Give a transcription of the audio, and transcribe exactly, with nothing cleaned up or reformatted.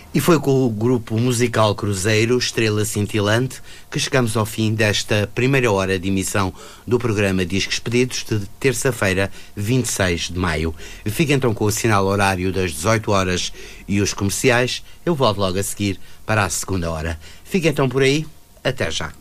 E foi com o grupo musical Cruzeiro, Estrela Cintilante, que chegamos ao fim desta primeira hora de emissão do programa Discos Pedidos de terça-feira, vinte e seis de maio. Fica então com o sinal horário das dezoito horas e os comerciais. Eu volto logo a seguir para a segunda hora. Fica então por aí. Até já.